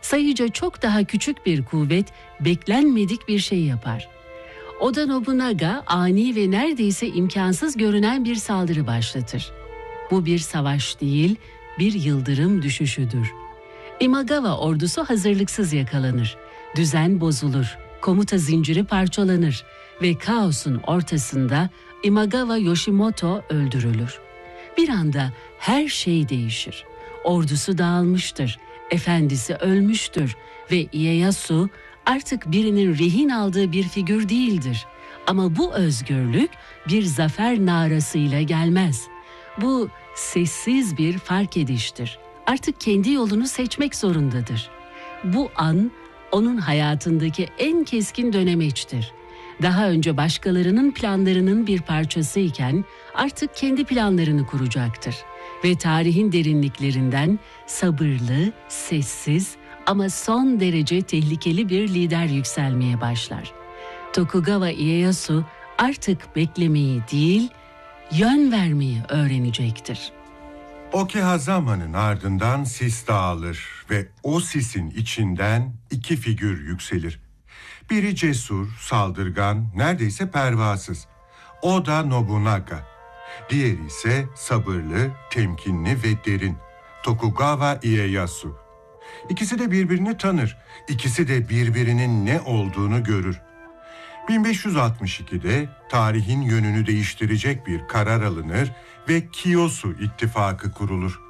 sayıca çok daha küçük bir kuvvet beklenmedik bir şey yapar. Oda Nobunaga ani ve neredeyse imkansız görünen bir saldırı başlatır. Bu bir savaş değil, bir yıldırım düşüşüdür. Imagawa ordusu hazırlıksız yakalanır. Düzen bozulur, komuta zinciri parçalanır ve kaosun ortasında Imagawa Yoshimoto öldürülür. Bir anda her şey değişir. Ordusu dağılmıştır, efendisi ölmüştür ve Ieyasu artık birinin rehin aldığı bir figür değildir. Ama bu özgürlük bir zafer narasıyla gelmez. Bu sessiz bir fark ediştir. Artık kendi yolunu seçmek zorundadır. Bu an onun hayatındaki en keskin dönemeçtir. Daha önce başkalarının planlarının bir parçasıyken artık kendi planlarını kuracaktır. Ve tarihin derinliklerinden sabırlı, sessiz ama son derece tehlikeli bir lider yükselmeye başlar. Tokugawa Ieyasu artık beklemeyi değil, yön vermeyi öğrenecektir. Okehazama'nın ardından sis dağılır ve o sisin içinden iki figür yükselir. Biri cesur, saldırgan, neredeyse pervasız. Oda Nobunaga. Diğeri ise sabırlı, temkinli ve derin. Tokugawa Ieyasu. İkisi de birbirini tanır. İkisi de birbirinin ne olduğunu görür. 1562'de tarihin yönünü değiştirecek bir karar alınır ve Kiyosu İttifakı kurulur.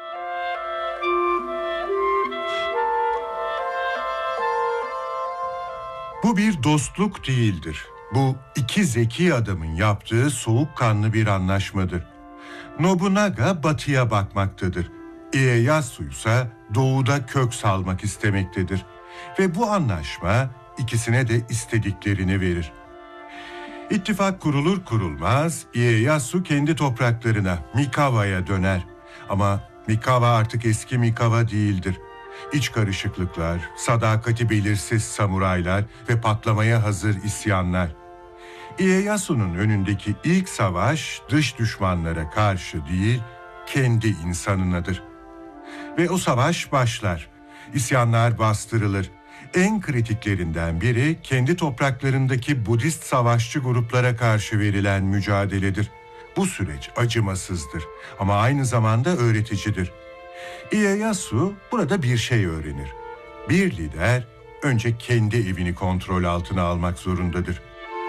Bu bir dostluk değildir. Bu iki zeki adamın yaptığı soğukkanlı bir anlaşmadır. Nobunaga batıya bakmaktadır. Ieyasu ise doğuda kök salmak istemektedir. Ve bu anlaşma ikisine de istediklerini verir. İttifak kurulur kurulmaz Ieyasu kendi topraklarına, Mikawa'ya döner. Ama Mikawa artık eski Mikawa değildir. İç karışıklıklar, sadakati belirsiz samuraylar ve patlamaya hazır isyanlar. Ieyasu'nun önündeki ilk savaş dış düşmanlara karşı değil, kendi insanınadır. Ve o savaş başlar. İsyanlar bastırılır. En kritiklerinden biri kendi topraklarındaki Budist savaşçı gruplara karşı verilen mücadeledir. Bu süreç acımasızdır ama aynı zamanda öğreticidir. Ieyasu burada bir şey öğrenir. Bir lider önce kendi evini kontrol altına almak zorundadır.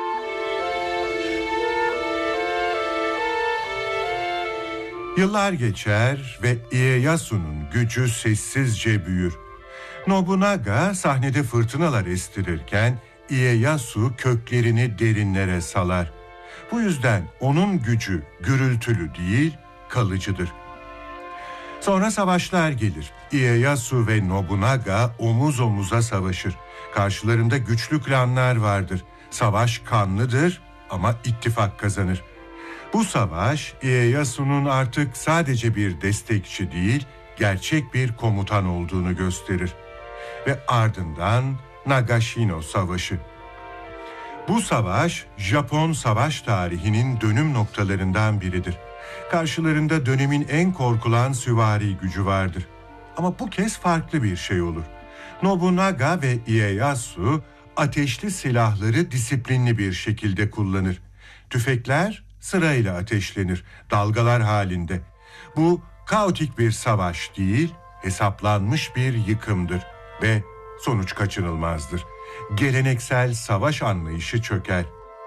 Yıllar geçer ve Ieyasu'nun gücü sessizce büyür. Nobunaga sahnede fırtınalar estirirken Ieyasu köklerini derinlere salar. Bu yüzden onun gücü gürültülü değil, kalıcıdır. Sonra savaşlar gelir. Ieyasu ve Nobunaga omuz omuza savaşır. Karşılarında güçlü klanlar vardır. Savaş kanlıdır ama ittifak kazanır. Bu savaş Ieyasu'nun artık sadece bir destekçi değil, gerçek bir komutan olduğunu gösterir. Ve ardından Nagashino Savaşı. Bu savaş Japon savaş tarihinin dönüm noktalarından biridir. Karşılarında dönemin en korkulan süvari gücü vardır. Ama bu kez farklı bir şey olur. Nobunaga ve Ieyasu ateşli silahları disiplinli bir şekilde kullanır. Tüfekler sırayla ateşlenir, dalgalar halinde. Bu kaotik bir savaş değil, hesaplanmış bir yıkımdır ve sonuç kaçınılmazdır. Geleneksel savaş anlayışı çöker.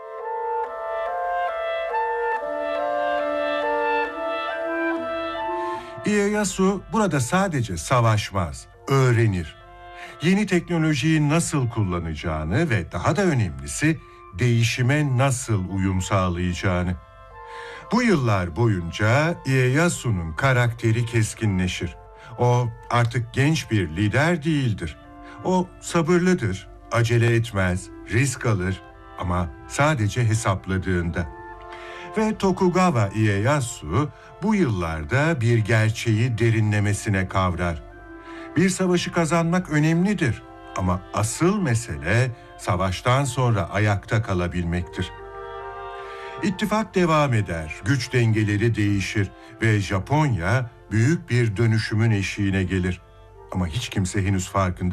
Ieyasu burada sadece savaşmaz, öğrenir. Yeni teknolojiyi nasıl kullanacağını ve daha da önemlisi değişime nasıl uyum sağlayacağını. Bu yıllar boyunca Ieyasu'nun karakteri keskinleşir. O artık genç bir lider değildir. O sabırlıdır, acele etmez, risk alır ama sadece hesapladığında. Ve Tokugawa Ieyasu bu yıllarda bir gerçeği derinlemesine kavrar. Bir savaşı kazanmak önemlidir ama asıl mesele savaştan sonra ayakta kalabilmektir. İttifak devam eder, güç dengeleri değişir ve Japonya büyük bir dönüşümün eşiğine gelir. Ama hiç kimse henüz farkında